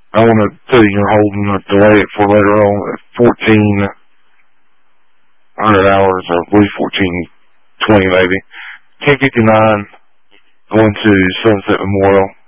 I want to put in your holding or delay it for later on at 1400 hours, or I believe 1420 maybe. 10:59 going to Sunset Memorial.